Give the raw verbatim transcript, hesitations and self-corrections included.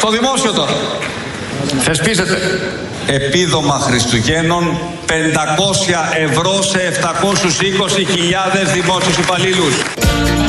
Το δημόσιο τώρα θεσπίζεται επίδομα Χριστουγέννων πεντακόσια ευρώ σε επτακόσιους είκοσι χιλιάδες δημόσιους υπαλλήλους.